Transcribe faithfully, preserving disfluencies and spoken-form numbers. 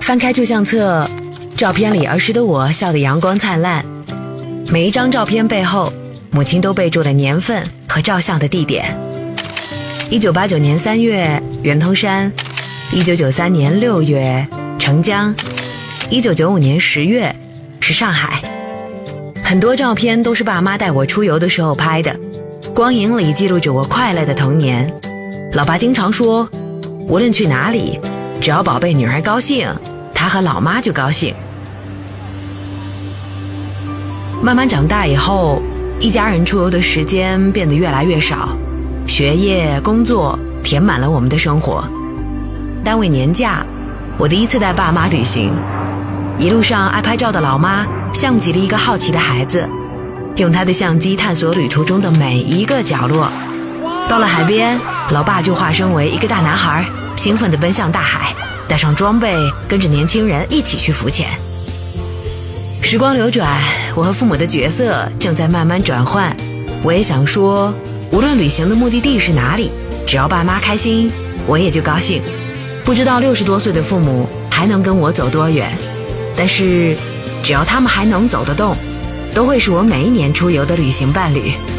翻开旧相册，照片里儿时的我笑得阳光灿烂。每一张照片背后，母亲都备注了年份和照相的地点。一九八九年三月，圆通山；一九九三年六月，澄江；一九九五年十月，是上海。很多照片都是爸妈带我出游的时候拍的，光影里记录着我快乐的童年。老爸经常说，无论去哪里，只要宝贝女儿高兴，他和老妈就高兴。慢慢长大以后，一家人出游的时间变得越来越少，学业工作填满了我们的生活。单位年假，我第一次带爸妈旅行，一路上爱拍照的老妈像极了一个好奇的孩子，用她的相机探索旅途中的每一个角落。到了海边，老爸就化身为一个大男孩，兴奋地奔向大海，带上装备，跟着年轻人一起去浮潜。时光流转，我和父母的角色正在慢慢转换。我也想说，无论旅行的目的地是哪里，只要爸妈开心，我也就高兴。不知道六十多岁的父母还能跟我走多远，但是只要他们还能走得动，都会是我每一年出游的旅行伴侣。